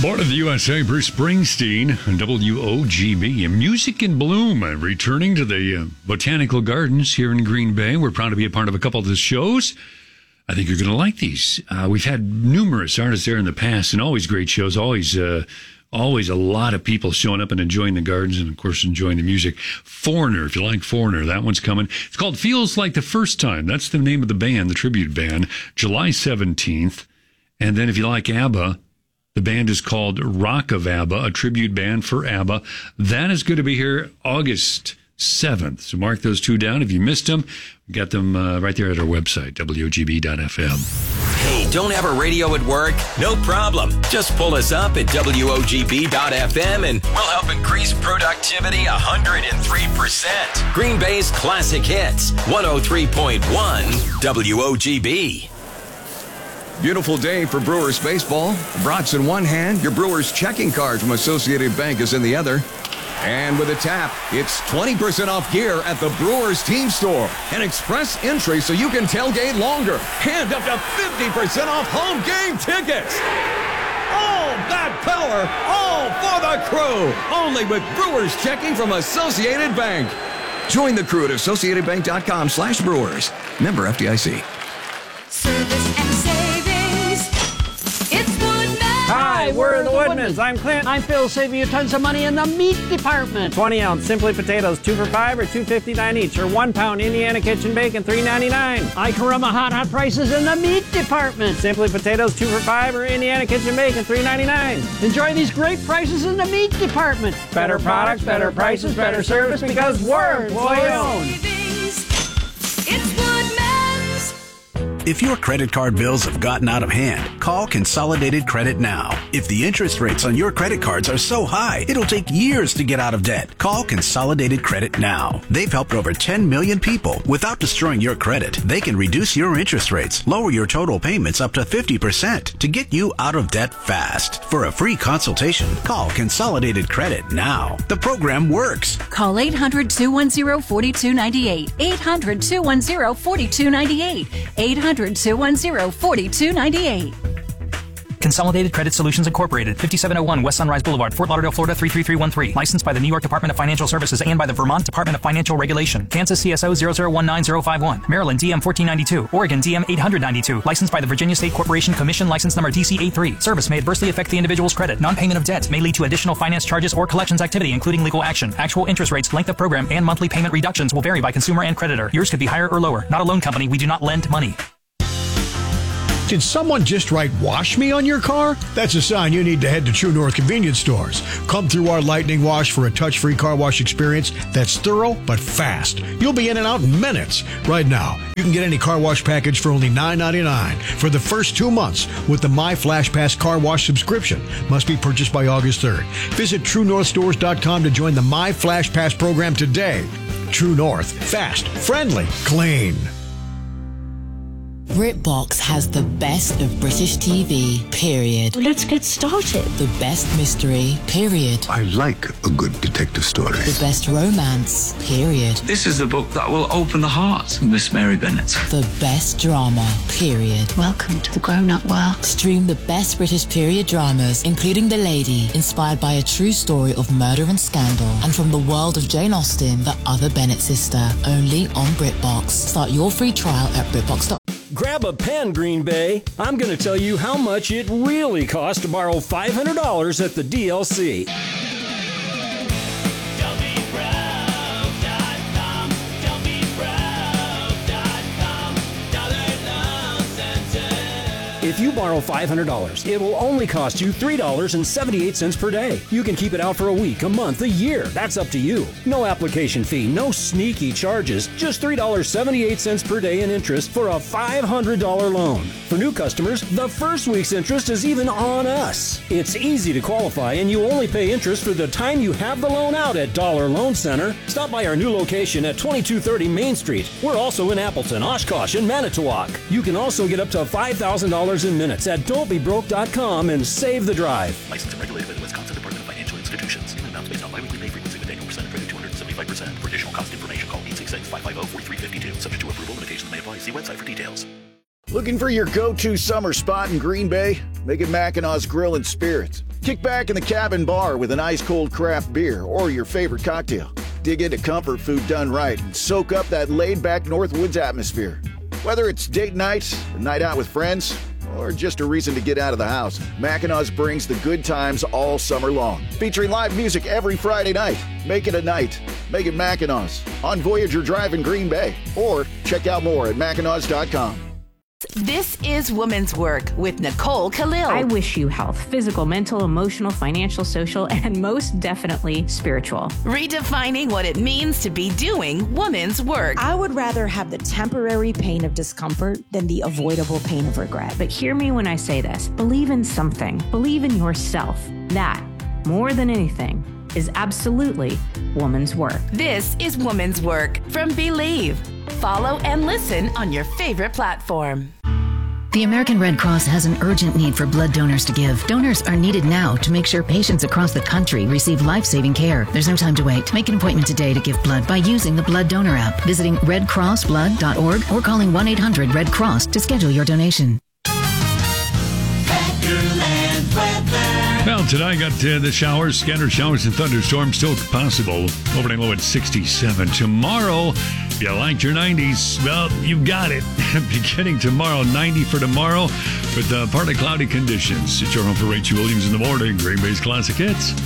Born of the USA, Bruce Springsteen, WOGB, Music in Bloom, returning to the Botanical Gardens here in Green Bay. We're proud to be a part of a couple of the shows. I think you're going to like these. We've had numerous artists there in the past, and always great shows, always a lot of people showing up and enjoying the gardens and, of course, enjoying the music. Foreigner, if you like Foreigner, that one's coming. It's called Feels Like the First Time. That's the name of the band, the tribute band, July 17th. And then if you like ABBA, the band is called Rock of ABBA, a tribute band for ABBA. That is going to be here August 7th. So mark those two down. If you missed them, we got them right there at our website, WOGB.FM. Hey, don't have a radio at work? No problem. Just pull us up at WOGB.FM and we'll help increase productivity 103%. Green Bay's classic hits, 103.1 WOGB. Beautiful day for Brewers baseball. Brats in one hand, your Brewers checking card from Associated Bank is in the other. And with a tap, it's 20% off gear at the Brewers team store. An express entry so you can tailgate longer. And up to 50% off home game tickets. All that power, all for the crew. Only with Brewers checking from Associated Bank. Join the crew at AssociatedBank.com/Brewers. Member FDIC. Service and savings. It's Woodman. Hi, we're the Woodmans. I'm Clint. I'm Phil, saving you tons of money in the meat department. 20-ounce Simply Potatoes, 2 for $5 or $2.59 each, or 1 pound Indiana Kitchen Bacon, $3.99. I Caramba hot prices in the meat department. Simply Potatoes, 2 for $5 or Indiana Kitchen Bacon, $3.99. Enjoy these great prices in the meat department. Better products, better prices, better service, because we're employee-owned. It's Woodman's. If your credit card bills have gotten out of hand, call Consolidated Credit now. If the interest rates on your credit cards are so high, it'll take years to get out of debt. Call Consolidated Credit now. They've helped over 10 million people. Without destroying your credit, they can reduce your interest rates, lower your total payments up to 50% to get you out of debt fast. For a free consultation, call Consolidated Credit now. The program works. Call 800-210-4298. 800-210-4298. 800-210-4298. Consolidated Credit Solutions Incorporated, 5701 West Sunrise Boulevard, Fort Lauderdale, Florida 33313. Licensed by the New York Department of Financial Services and by the Vermont Department of Financial Regulation. Kansas CSO 0019051. Maryland DM 1492. Oregon DM 892. Licensed by the Virginia State Corporation Commission, license number DC83. Service may adversely affect the individual's credit. Non-payment of debt may lead to additional finance charges or collections activity, including legal action. Actual interest rates, length of program, and monthly payment reductions will vary by consumer and creditor. Yours could be higher or lower. Not a loan company. We do not lend money. Did someone just write "wash me" on your car? That's a sign you need to head to True North convenience stores. Come through our Lightning Wash for a touch-free car wash experience that's thorough but fast. You'll be in and out in minutes. Right now, you can get any car wash package for only $9.99 for the first 2 months with the My Flash Pass car wash subscription. Must be purchased by August 3rd. Visit TrueNorthStores.com to join the My Flash Pass program today. True North. Fast, friendly, clean. BritBox has the best of British TV, period. Let's get started. The best mystery, period. I like a good detective story. The best romance, period. This is the book that will open the heart of Miss Mary Bennet. The best drama, period. Welcome to the grown-up world. Stream the best British period dramas, including The Lady, inspired by a true story of murder and scandal, and from the world of Jane Austen, the other Bennet sister, only on BritBox. Start your free trial at BritBox.com. Grab a pen, Green Bay. I'm going to tell you how much it really costs to borrow $500 at the DLC. If you borrow $500, it will only cost you $3.78 per day. You can keep it out for a week, a month, a year. That's up to you. No application fee, no sneaky charges, just $3.78 per day in interest for a $500 loan. For new customers, the first week's interest is even on us. It's easy to qualify, and you only pay interest for the time you have the loan out at Dollar Loan Center. Stop by our new location at 2230 Main Street. We're also in Appleton, Oshkosh, and Manitowoc. You can also get up to $5,000 in minutes at don'tbebroke.com and save the drive. Licensed and regulated by the Wisconsin Department of Financial Institutions. Payment amounts based on biweekly pay frequency with annual percentage rate of 275%. For additional cost information, call 866-550-4352. Subject to approval, limitations may apply. See website for details. Looking for your go-to summer spot in Green Bay? Make it Mackinaw's Grill and Spirits. Kick back in the cabin bar with an ice-cold craft beer or your favorite cocktail. Dig into comfort food done right and soak up that laid-back Northwoods atmosphere. Whether it's date night, a night out with friends, or just a reason to get out of the house, Mackinac brings the good times all summer long. Featuring live music every Friday night. Make it a night. Make it Mackinac on Voyager Drive in Green Bay. Or check out more at Mackinac.com. This is Woman's Work with Nicole Khalil. I wish you health, physical, mental, emotional, financial, social, and most definitely spiritual. Redefining what it means to be doing woman's work. I would rather have the temporary pain of discomfort than the avoidable pain of regret. But hear me when I say this. Believe in something. Believe in yourself. That, more than anything, is absolutely woman's work. This is Woman's Work from Believe. Follow and listen on your favorite platform. The American Red Cross has an urgent need for blood donors to give. Donors are needed now to make sure patients across the country receive life-saving care. There's no time to wait. Make an appointment today to give blood by using the Blood Donor app, visiting redcrossblood.org, or calling 1-800-RED-CROSS to schedule your donation. Well, today I got the showers, scattered showers and thunderstorms still possible. Overnight low at 67. Tomorrow, if you liked your 90s, well, you've got it. Beginning tomorrow, 90 for tomorrow with partly cloudy conditions. It's your home for Rachel Williams in the morning. Green Bay's Classic Hits.